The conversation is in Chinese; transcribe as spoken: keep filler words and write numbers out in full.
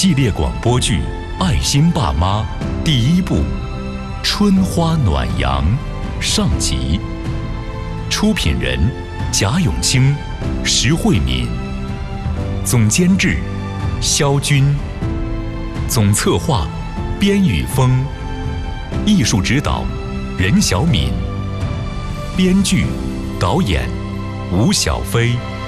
系列广播剧《爱心爸妈》第一部《春花暖阳》上集。出品人贾永清、石慧敏，总监制肖军，总策划边雨峰，艺术指导任小敏，编剧导演吴小飞。